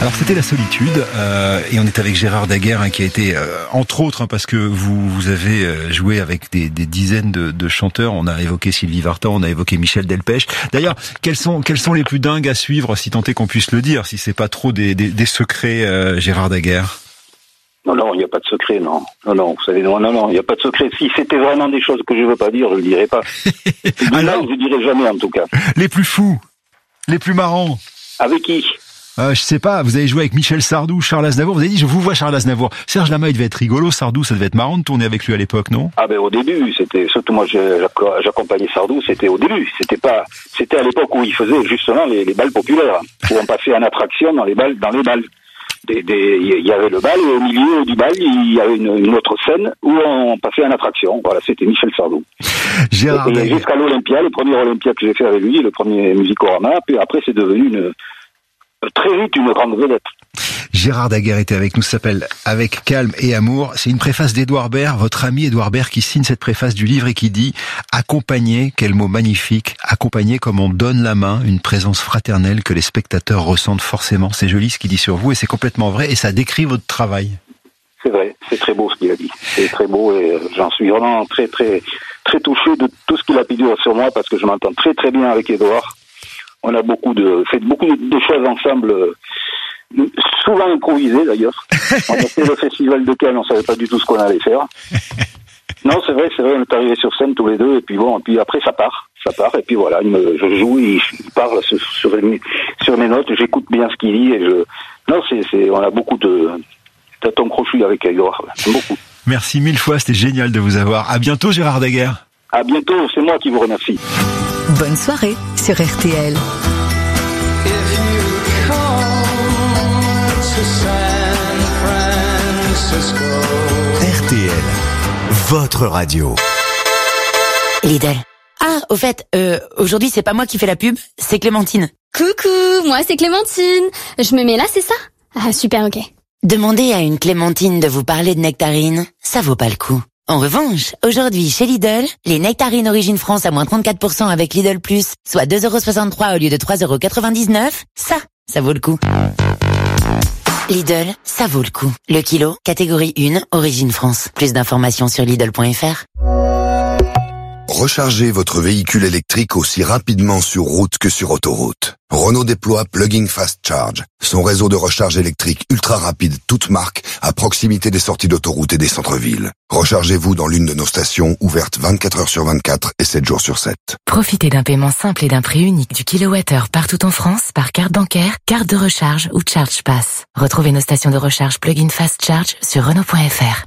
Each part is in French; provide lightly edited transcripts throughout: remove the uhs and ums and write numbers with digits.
Alors c'était La Solitude et on est avec Gérard Daguerre qui a été entre autres parce que vous avez joué avec des dizaines de chanteurs. On a évoqué Sylvie Vartan, on a évoqué Michel Delpech. D'ailleurs, quels sont les plus dingues à suivre, si tant est qu'on puisse le dire, si c'est pas trop des secrets, Gérard Daguerre? Non, il n'y a pas de secret, non. Non, vous savez, non, il n'y a pas de secret. Si c'était vraiment des choses que je veux pas dire, je le dirais pas. Alors, je dirais jamais, en tout cas. Les plus fous, les plus marrants. Avec qui? Je sais pas, vous avez joué avec Michel Sardou, Charles Aznavour, vous avez dit je vous vois Charles Aznavour. Serge Lama, il devait être rigolo, Sardou, ça devait être marrant de tourner avec lui à l'époque, non? Ah ben au début, c'était surtout moi j'accompagnais Sardou, c'était au début, c'était à l'époque où il faisait justement les balles populaires, où on passait en attraction dans les balles. Il y avait le bal et au milieu du bal, il y avait une autre scène où on passait en attraction. Voilà, c'était Michel Sardou. Gérard Daguerre. Jusqu'à l'Olympia, le premier Olympia que j'ai fait avec lui, le premier Musicorama, puis après c'est devenu très vite une grande vedette. Gérard Daguerre était avec nous, ça s'appelle Avec calme et amour. C'est une préface d'Édouard Baird, votre ami Édouard Baird, qui signe cette préface du livre et qui dit « Accompagner », quel mot magnifique, accompagner comme on donne la main, une présence fraternelle que les spectateurs ressentent forcément. C'est joli ce qu'il dit sur vous et c'est complètement vrai et ça décrit votre travail. C'est vrai, c'est très beau ce qu'il a dit. C'est très beau et j'en suis vraiment très très très touché de tout ce qu'il a pu dire sur moi parce que je m'entends très très bien avec Édouard. On a fait beaucoup de choses ensemble, souvent improvisées d'ailleurs. On a fait le festival de Cannes, on savait pas du tout ce qu'on allait faire. Non, c'est vrai, on est arrivés sur scène tous les deux, et puis après ça part, et puis voilà, je joue, il parle sur mes notes, j'écoute bien ce qu'il dit, on a beaucoup d'atomes crochus avec Édouard, beaucoup. Merci mille fois, c'était génial de vous avoir. À bientôt Gérard Daguerre. À bientôt, c'est moi qui vous remercie. Bonne soirée sur RTL. RTL, votre radio. Lidl. Ah, au fait, aujourd'hui c'est pas moi qui fais la pub, c'est Clémentine. Coucou, moi c'est Clémentine. Je me mets là, c'est ça? Ah, super, ok. Demandez à une Clémentine de vous parler de nectarines, ça vaut pas le coup. En revanche, aujourd'hui, chez Lidl, les nectarines Origine France à moins 34% avec Lidl Plus, soit 2,63€ au lieu de 3,99€, ça vaut le coup. Lidl, ça vaut le coup. Le kilo, catégorie 1, Origine France. Plus d'informations sur Lidl.fr. Rechargez votre véhicule électrique aussi rapidement sur route que sur autoroute. Renault déploie Plug-in Fast Charge, son réseau de recharge électrique ultra rapide toute marque à proximité des sorties d'autoroute et des centres-villes. Rechargez-vous dans l'une de nos stations ouvertes 24 heures sur 24 et 7 jours sur 7. Profitez d'un paiement simple et d'un prix unique du kilowattheure partout en France par carte bancaire, carte de recharge ou Charge Pass. Retrouvez nos stations de recharge Plug-in Fast Charge sur Renault.fr.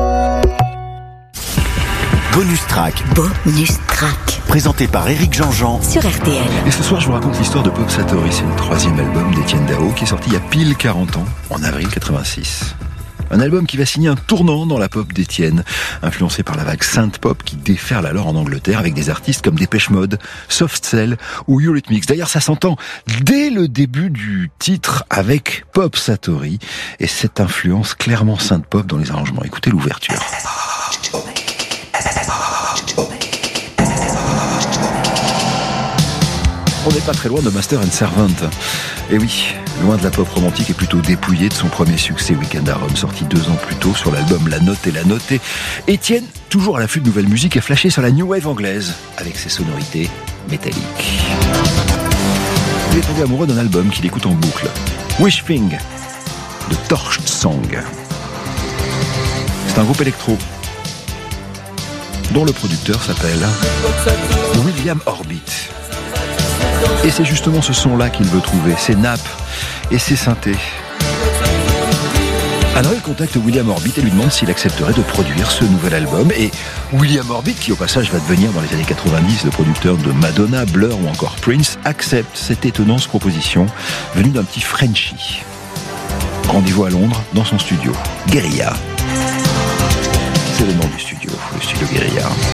Bonus Track. Bonus Track. Présenté par Éric Jean-Jean sur RTL. Et ce soir, je vous raconte l'histoire de Pop Satori. C'est le 3e album d'Étienne Dao qui est sorti il y a pile 40 ans, en avril 86. Un album qui va signer un tournant dans la pop d'Étienne, influencé par la vague synth-pop qui déferle alors en Angleterre avec des artistes comme Depeche Mode, Soft Cell ou Eurythmics. D'ailleurs, ça s'entend dès le début du titre avec Pop Satori et cette influence clairement synth-pop dans les arrangements. Écoutez l'ouverture. On n'est pas très loin de Master and Servant. Et oui, loin de la pop romantique et plutôt dépouillé de son premier succès Weekend à Rome, sorti 2 ans plus tôt sur l'album La Note et la Notée. Étienne, toujours à l'affût de nouvelles musiques, est flashé sur la New Wave anglaise, avec ses sonorités métalliques. Il est tombé amoureux d'un album qu'il écoute en boucle, Wish Thing, de Torched Song. C'est un groupe électro, dont le producteur s'appelle William Orbit. Et c'est justement ce son-là qu'il veut trouver, ses nappes et ses synthés. Alors il contacte William Orbit et lui demande s'il accepterait de produire ce nouvel album. Et William Orbit, qui au passage va devenir dans les années 90 le producteur de Madonna, Blur ou encore Prince, accepte cette étonnante proposition venue d'un petit Frenchie. Rendez-vous à Londres, dans son studio, Guerilla. C'est le nom du studio, le studio Guerilla.